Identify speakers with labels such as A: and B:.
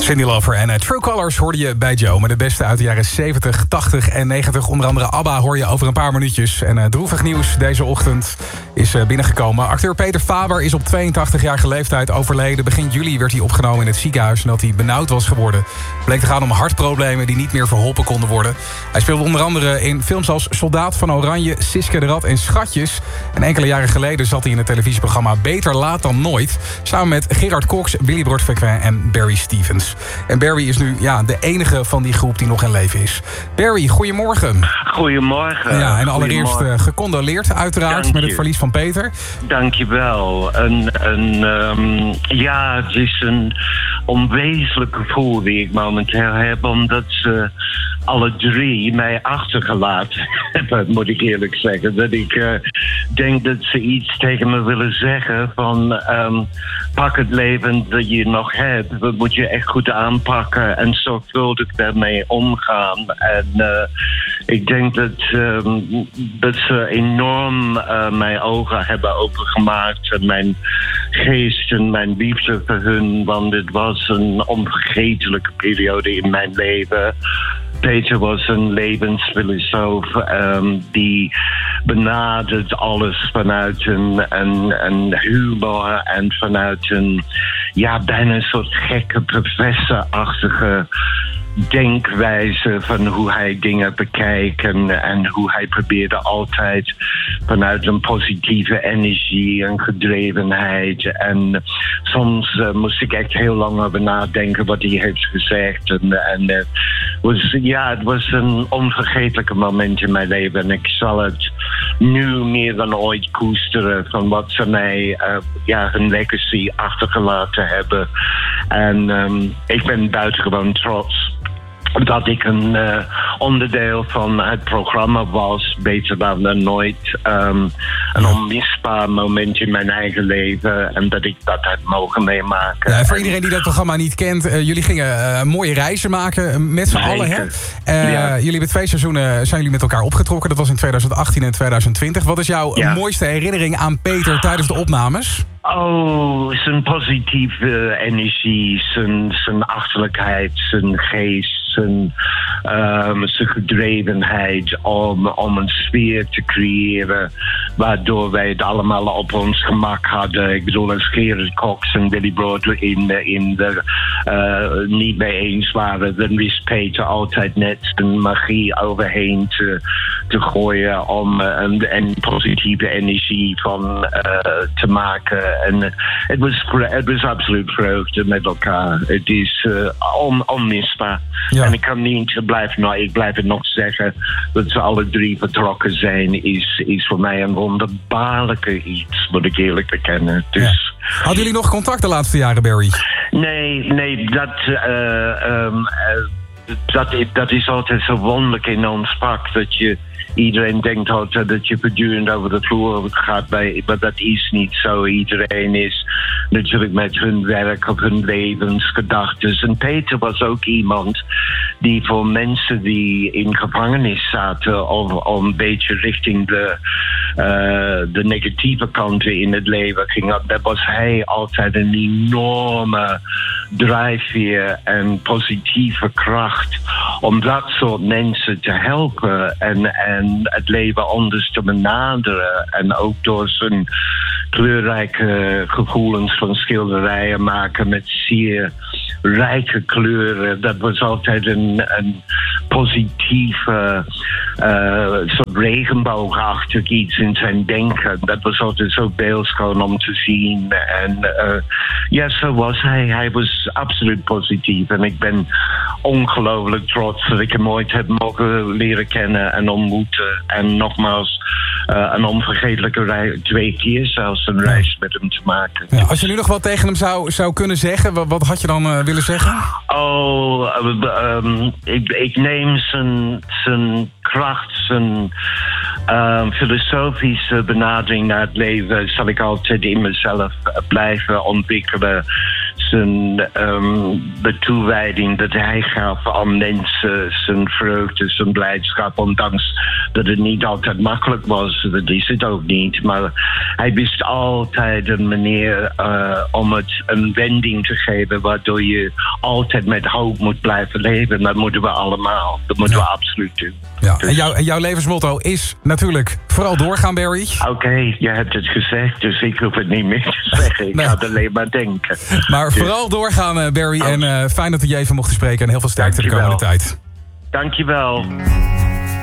A: Cyndi Lauper en True Colors hoorde je bij Joe. Met de beste uit de jaren 70, 80 en 90. Onder andere ABBA hoor je over een paar minuutjes. En droevig nieuws deze ochtend is binnengekomen. Acteur Peter Faber is op 82-jarige leeftijd overleden. Begin juli werd hij opgenomen in het ziekenhuis nadat hij benauwd was geworden. Bleek te gaan om hartproblemen die niet meer verholpen konden worden. Hij speelde onder andere in films als Soldaat van Oranje, Siske de Rat en Schatjes. En enkele jaren geleden zat hij in het televisieprogramma Beter Laat dan Nooit. Samen met Gerard Cox, Willy Brood-Frequin en Barry Stevens. En Barry is nu de enige van die groep die nog in leven is. Barry, goedemorgen.
B: Goedemorgen.
A: Ja, en allereerst gecondoleerd uiteraard met het verlies van Peter.
B: Dank je wel. Het is een onwezenlijk gevoel die ik momenteel heb, omdat ze alle drie mij achtergelaten hebben, moet ik eerlijk zeggen. Dat ik denk dat ze iets tegen me willen zeggen van pak het leven dat je nog hebt. Dat moet je echt goed aanpakken en zorgvuldig daarmee omgaan. En ik denk dat ze enorm mijn ogen hebben opengemaakt en mijn geest en mijn liefde voor hun, want het was een onvergetelijke periode in mijn leven. Peter was een levensfilosoof die benadert alles vanuit een humor en vanuit een bijna een soort gekke professorachtige denkwijze van hoe hij dingen bekijkt en hoe hij probeerde altijd vanuit een positieve energie en gedrevenheid. En soms moest ik echt heel lang over nadenken wat hij heeft gezegd. Het was een onvergetelijke moment in mijn leven. En ik zal het nu meer dan ooit koesteren van wat ze mij hun legacy achtergelaten hebben. En ik ben buitengewoon trots dat ik een onderdeel van het programma was, Beter dan Nooit. Een onmisbaar moment in mijn eigen leven en dat ik dat heb mogen meemaken.
A: Ja, voor iedereen die dat programma niet kent, jullie gingen mooie reizen maken met z'n allen. Hè? Jullie hebben 2 seizoenen zijn jullie met elkaar opgetrokken. Dat was in 2018 en 2020. Wat is jouw mooiste herinnering aan Peter tijdens de opnames?
B: Zijn positieve energie, zijn achterlijkheid, zijn geest, zijn gedrevenheid om een sfeer te creëren waardoor wij het allemaal op ons gemak hadden. Ik bedoel, als Gerard Cox en Willy Brood niet mee eens waren, dan wist Peter altijd net zijn magie overheen te gooien om een positieve energie van te maken. En het was absoluut vreugde met elkaar. Het is onmisbaar. Ja. En ik kan niet ik blijf het nog zeggen, dat ze alle 3 vertrokken zijn, is voor mij een wonderbaarlijke iets, moet ik eerlijk bekennen. Dus,
A: Hadden jullie nog contact de laatste jaren, Barry?
B: Nee, dat is altijd zo wonderlijk in ons vak, dat iedereen denkt altijd dat je voortdurend over de vloer gaat, maar dat is niet zo. Iedereen is natuurlijk met hun werk of hun levensgedachten. En Peter was ook iemand die voor mensen die in gevangenis zaten om een beetje richting de negatieve kanten in het leven ging, daar was hij altijd een enorme drijfveer en positieve kracht om dat soort mensen te helpen en het leven anders te benaderen. En ook door zijn kleurrijke gevoelens van schilderijen maken met zeer rijke kleuren. Dat was altijd een positieve soort regenboogachtig iets in zijn denken. Dat was altijd zo beeldschoon om te zien. En zo was hij. Hij was absoluut positief. En ik ben ongelooflijk trots dat ik hem ooit heb mogen leren kennen en ontmoeten. En nogmaals, een onvergetelijke 2 keer zelfs een reis met hem te maken.
A: Ja, als je nu nog wat tegen hem zou kunnen zeggen, wat had je dan willen zeggen?
B: Ik neem zijn kracht, zijn filosofische benadering naar het leven zal ik altijd in mezelf blijven ontwikkelen. zijn toewijding dat hij gaf aan mensen, zijn vreugde, zijn blijdschap, ondanks dat het niet altijd makkelijk was. Dat is het ook niet. Maar hij wist altijd een manier om het een wending te geven, waardoor je altijd met hoop moet blijven leven. Dat moeten we allemaal. Dat moeten we absoluut doen.
A: Ja.
B: Dus...
A: En jouw levensmotto is natuurlijk vooral doorgaan, Barry.
B: Oké, je hebt het gezegd, dus ik hoef het niet meer te zeggen. Ik ga het alleen maar denken.
A: Maar vooral doorgaan, Barry. En fijn dat we je even mochten spreken. En heel veel sterkte de komende tijd.
B: Dankjewel.